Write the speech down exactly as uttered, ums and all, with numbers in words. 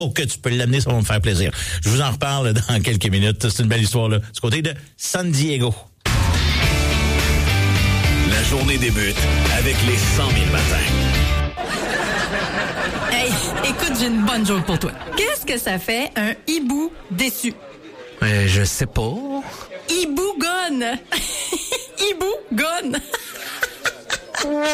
que tu peux l'amener, ça va me faire plaisir. Je vous en reparle dans quelques minutes. C'est une belle histoire là, du côté de San Diego. La journée débute avec les cent mille matins. Hey, écoute, j'ai une bonne joke pour toi. Qu'est-ce que ça fait un hibou déçu? Euh, je sais pas. Hibou gone! Hibou gone!